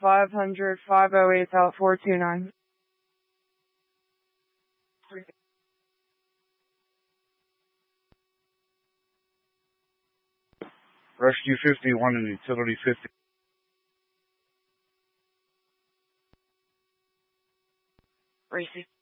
500 508 out 429. Rescue 51 and Utility 50. Racy.